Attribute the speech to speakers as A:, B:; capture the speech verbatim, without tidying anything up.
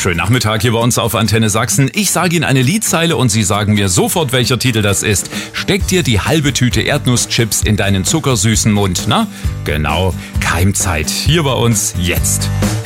A: Schönen Nachmittag hier bei uns auf Antenne Sachsen. Ich sage Ihnen eine Liedzeile und Sie sagen mir sofort, welcher Titel das ist. Steck dir die halbe Tüte Erdnusschips in deinen zuckersüßen Mund, na? Genau, Keimzeit. Hier bei uns jetzt.